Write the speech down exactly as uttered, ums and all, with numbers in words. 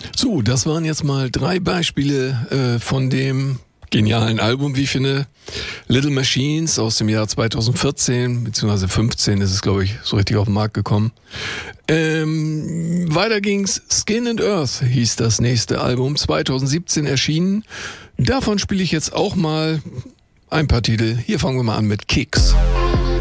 So, das waren jetzt mal drei Beispiele äh, von dem genialen Album, wie ich finde, Little Machines aus dem Jahr zweitausendvierzehn, beziehungsweise fünfzehn ist es, glaube ich, so richtig auf den Markt gekommen. Ähm, weiter ging's, Skin and Earth hieß das nächste Album, zweitausendsiebzehn erschienen. Davon spiele ich jetzt auch mal ein paar Titel. Hier fangen wir mal an mit Kicks.